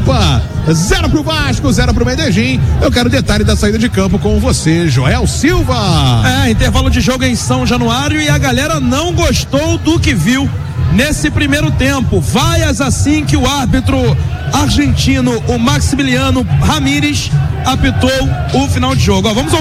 Opa, 0 pro Vasco, 0 pro Medellín. Eu quero detalhe da saída de campo com você, Joel Silva. Intervalo de jogo em São Januário e a galera não gostou do que viu nesse primeiro tempo. Vaias assim que o árbitro argentino, o Maximiliano Ramírez, apitou o final de jogo. Vamos